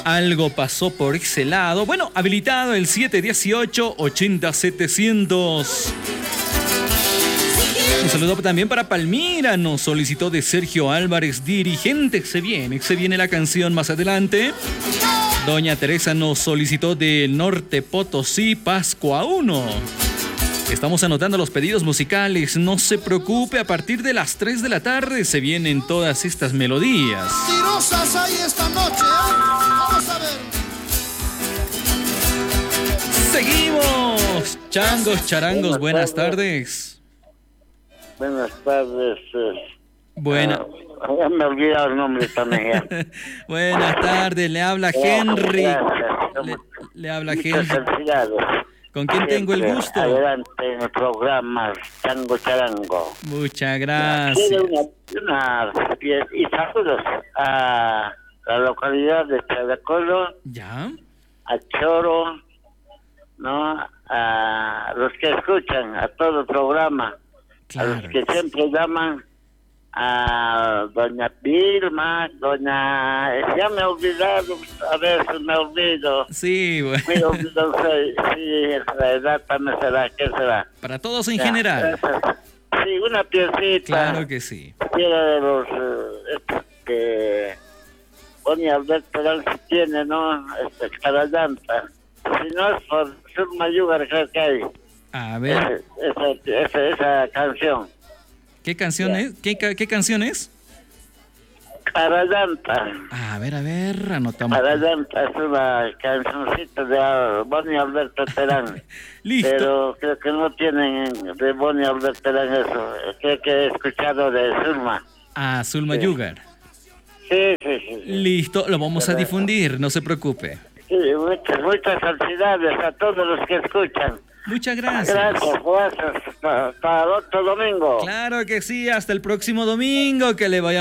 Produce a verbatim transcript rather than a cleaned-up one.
Algo pasó por ese lado. Bueno, habilitado el siete dieciocho ochenta setecientos. Un saludo también para Palmira. Nos solicitó de Sergio Álvarez, dirigente. Se viene, se viene la canción más adelante. Doña Teresa nos solicitó de Norte Potosí, Pascua uno. Estamos anotando los pedidos musicales. No se preocupe, a partir de las tres de la tarde se vienen todas estas melodías. Tirosas hay esta noche, ¿eh? Vamos a ver. Seguimos. Changos, charangos, buenas tardes. Buenas tardes. Buena. Uh, ya me he olvidado el nombre también. Ya. Buenas tardes, le habla Henry. Le, le habla Muchas Henry. felicidades. ¿Con quién tengo el gusto? Adelante en el programa Chango Charango. Muchas gracias. Una, una, y saludos a la localidad de Chalacolo, ¿Ya? a Choro, ¿no? A los que escuchan, a todo el programa, Claro. a los que siempre llaman, a doña Vilma, doña... Ya me he olvidado, a veces me olvido. Sí, bueno. Me olvido, sí, sí, la edad también será, ¿qué será? Para todos en Ya, general. gracias. Sí, una piecita. Claro que sí. Cualquiera de los eh, estos que Bonnie Alberto Galsi tiene, ¿no? Este, cada llanta. Si no es por Zulma Yugar, creo que hay. A ver, Ese, ese, ese, esa canción. ¿qué canción es? ¿Qué, ca- qué canción es? Cada llanta. A ver, a ver, anotamos. Cada llanta es una cancioncita de Bonnie Alberto Terán. Listo. Pero creo que no tienen de Bonnie Alberto Terán eso. Creo que he escuchado de Zulma. A Zulma Sí. Yugar. Sí, sí, sí. sí. Listo, lo vamos a difundir, no se preocupe. Sí, muchas, muchas felicidades a todos los que escuchan. Muchas gracias. Gracias, gracias. Para, para el otro domingo. Claro que sí, hasta el próximo domingo, que le vaya